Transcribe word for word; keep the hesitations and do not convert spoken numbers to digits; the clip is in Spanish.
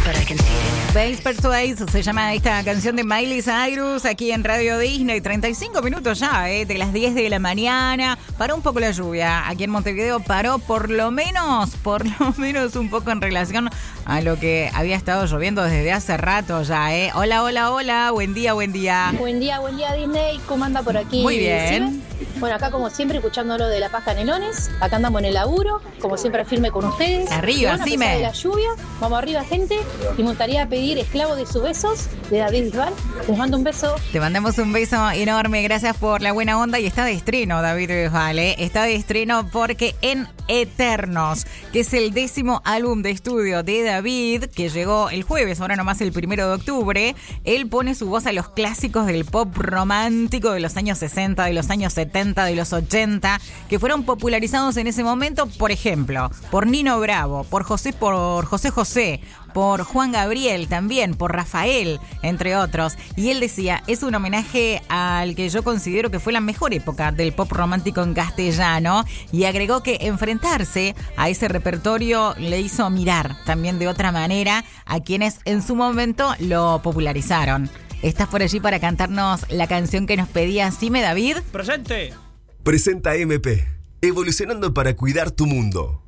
Base Persuade se llama esta canción de Miley Cyrus aquí en Radio Disney. treinta y cinco minutos ya, ¿eh? De las diez de la mañana. Paró un poco la lluvia. Aquí en Montevideo paró por lo menos, por lo menos un poco en relación a lo que había estado lloviendo desde hace rato ya, ¿eh? Hola, hola, hola. Buen día, buen día. Buen día, buen día Disney. ¿Cómo anda por aquí? Muy bien. ¿Sí? Bueno, acá como siempre escuchándolo de La Paz Canelones. Acá andamos en el laburo, como siempre firme con ustedes. Arriba, bueno, sí a pesar me. de la lluvia, vamos arriba gente. Y me gustaría pedir Esclavo de sus besos de David Bisbal. Les mando un beso. Te mandamos un beso enorme, gracias por la buena onda. Y está de estreno David Bisbal, ¿eh? Está de estreno porque en Eternos, que es el décimo álbum de estudio de David, que llegó el jueves, ahora nomás el primero de octubre, él pone su voz a los clásicos del pop romántico de los años sesenta, de los años setenta, de los ochenta, que fueron popularizados en ese momento, por ejemplo, por Nino Bravo, por José, por José José, por Juan Gabriel también, por Rafael, entre otros. Y él decía, es un homenaje al que yo considero que fue la mejor época del pop romántico en castellano, y agregó que enfrentarse a ese repertorio le hizo mirar también de otra manera a quienes en su momento lo popularizaron. ¿Estás por allí para cantarnos la canción que nos pedía Sime, David? ¡Presente! Presenta M P, evolucionando para cuidar tu mundo.